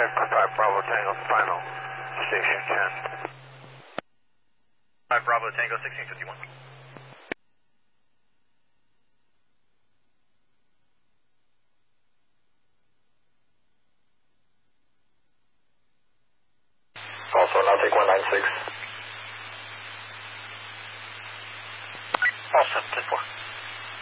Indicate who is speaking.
Speaker 1: check 5 Bravo Tango, final, station 10.
Speaker 2: 5 Bravo Tango, 1651.
Speaker 3: Also, now take 196.
Speaker 2: Awesome.